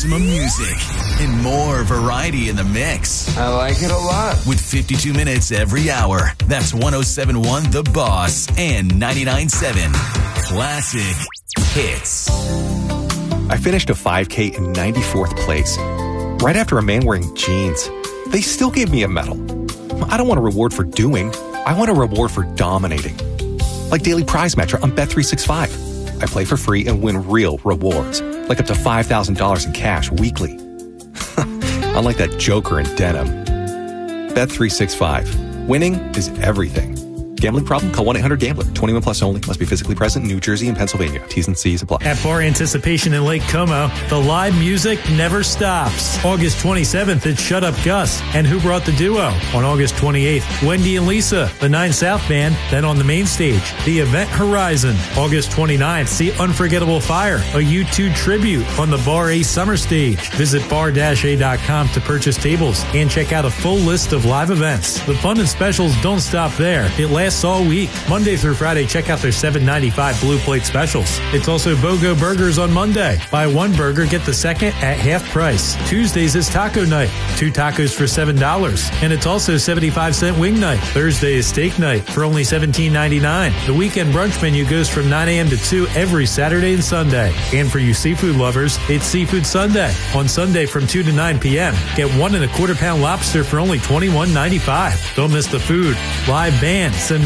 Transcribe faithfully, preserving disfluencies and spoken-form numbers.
maximum music and more variety in the mix. I like it a lot. With fifty-two minutes every hour. That's one oh seven point one The Boss and ninety-nine point seven Classic Hits. I finished a five K in ninety-fourth place. Right after a man wearing jeans. They still gave me a medal. I don't want a reward for doing. I want a reward for dominating. Like Daily Prize Matcher on Bet three sixty-five. I play for free and win real rewards, like up to five thousand dollars in cash weekly. Unlike that joker in denim. Bet three sixty-five. Winning is everything. Gambling problem? Call one eight hundred gambler. twenty-one plus only. Must be physically present in New Jersey and Pennsylvania. T's and C's apply. At Bar Anticipation in Lake Como, the live music never stops. August twenty-seventh, it's Shut Up Gus and Who Brought the Duo. On August twenty-eighth, Wendy and Lisa, the Nine South Band. Then on the main stage, the Event Horizon. August twenty-ninth, see Unforgettable Fire, a U two tribute on the Bar A Summer Stage. Visit bar dash a dot com to purchase tables and check out a full list of live events. The fun and specials don't stop there. It lasts all week. Monday through Friday, check out their seven ninety-five Blue Plate specials. It's also BOGO Burgers on Monday. Buy one burger, get the second at half price. Tuesdays is taco night. Two tacos for seven dollars. And it's also seventy-five cent wing night. Thursday is steak night for only seventeen ninety-nine. The weekend brunch menu goes from nine a.m. to two every Saturday and Sunday. And for you seafood lovers, it's Seafood Sunday. On Sunday from two to nine p.m. Get one and a quarter pound lobster for only twenty-one ninety-five. Don't miss the food, live band,